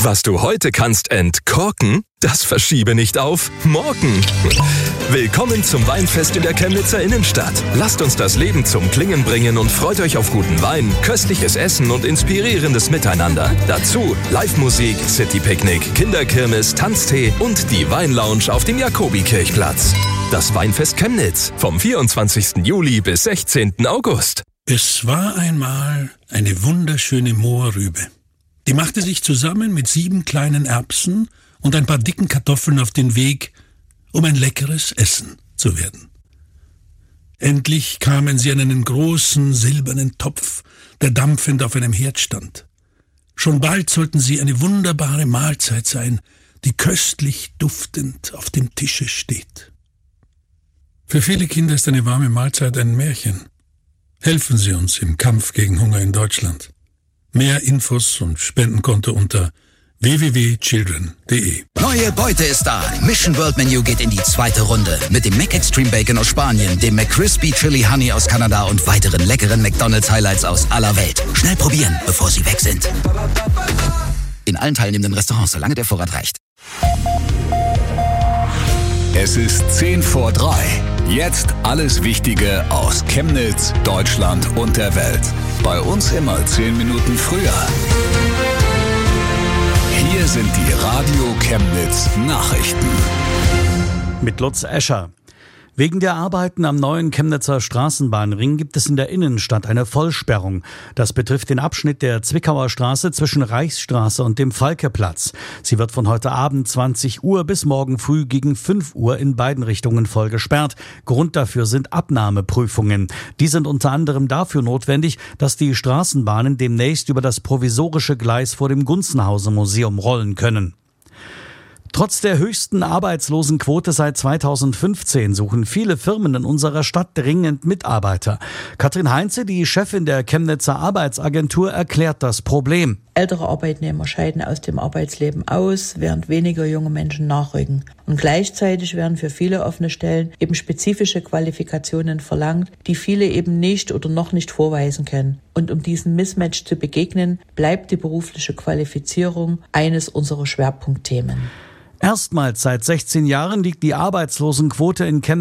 Was du heute kannst entkorken, das verschiebe nicht auf morgen. Willkommen zum Weinfest in der Chemnitzer Innenstadt. Lasst uns das Leben zum Klingen bringen und freut euch auf guten Wein, köstliches Essen und inspirierendes Miteinander. Dazu Live-Musik, City-Picknick, Kinderkirmes, Tanztee und die Weinlounge auf dem Jakobikirchplatz. Das Weinfest Chemnitz vom 24. Juli bis 16. August. Es war einmal eine wunderschöne Mohrrübe. Die machte sich zusammen mit 7 kleinen Erbsen und ein paar dicken Kartoffeln auf den Weg, um ein leckeres Essen zu werden. Endlich kamen sie an einen großen silbernen Topf, der dampfend auf einem Herd stand. Schon bald sollten sie eine wunderbare Mahlzeit sein, die köstlich duftend auf dem Tische steht. Für viele Kinder ist eine warme Mahlzeit ein Märchen. Helfen Sie uns im Kampf gegen Hunger in Deutschland. Mehr Infos und Spendenkonto unter www.children.de. Neue Beute ist da. Mission World Menu geht in die 2. Runde. Mit dem McExtreme Bacon aus Spanien, dem McCrispy Chili Honey aus Kanada und weiteren leckeren McDonald's Highlights aus aller Welt. Schnell probieren, bevor sie weg sind. In allen teilnehmenden Restaurants, solange der Vorrat reicht. Es ist 2:10. Jetzt alles Wichtige aus Chemnitz, Deutschland und der Welt. Bei uns immer 10 Minuten früher. Hier sind die Radio Chemnitz Nachrichten. Mit Lutz Escher. Wegen der Arbeiten am neuen Chemnitzer Straßenbahnring gibt es in der Innenstadt eine Vollsperrung. Das betrifft den Abschnitt der Zwickauer Straße zwischen Reichsstraße und dem Falkeplatz. Sie wird von heute Abend 20 Uhr bis morgen früh gegen 5 Uhr in beiden Richtungen voll gesperrt. Grund dafür sind Abnahmeprüfungen. Die sind unter anderem dafür notwendig, dass die Straßenbahnen demnächst über das provisorische Gleis vor dem Gunzenhausen-Museum rollen können. Trotz der höchsten Arbeitslosenquote seit 2015 suchen viele Firmen in unserer Stadt dringend Mitarbeiter. Katrin Heinze, die Chefin der Chemnitzer Arbeitsagentur, erklärt das Problem. Ältere Arbeitnehmer scheiden aus dem Arbeitsleben aus, während weniger junge Menschen nachrücken. Und gleichzeitig werden für viele offene Stellen eben spezifische Qualifikationen verlangt, die viele eben nicht oder noch nicht vorweisen können. Und um diesem Mismatch zu begegnen, bleibt die berufliche Qualifizierung eines unserer Schwerpunktthemen. Erstmals seit 16 Jahren liegt die Arbeitslosenquote in Chemnitz